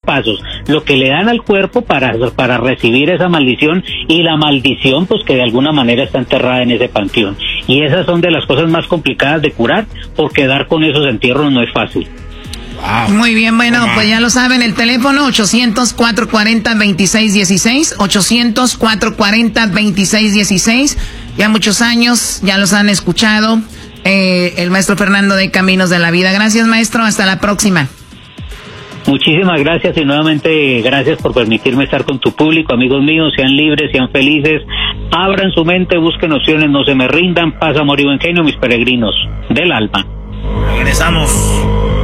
pasos, lo que le dan al cuerpo para recibir esa maldición, y la maldición pues que de alguna manera está enterrada en ese panteón. Y esas son de las cosas más complicadas de curar, porque dar con esos entierros no es fácil. Wow. Muy bien, bueno, pues ya lo saben, el teléfono 800-440-2616, 800-440-2616, ya muchos años, ya los han escuchado, el maestro Fernando de Caminos de la Vida. Gracias, maestro, hasta la próxima. Muchísimas gracias, y nuevamente gracias por permitirme estar con tu público. Amigos míos, sean libres, sean felices, abran su mente, busquen opciones, no se me rindan, paz, amor y buen genio, mis peregrinos del alma. Regresamos.